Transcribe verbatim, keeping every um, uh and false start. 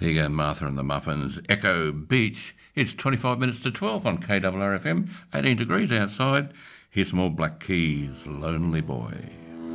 There you go, Martha and the Muffins, Echo Beach. It's twenty-five minutes to twelve on K R R F M, eighteen degrees outside. Here's some more Black Keys, Lonely Boy.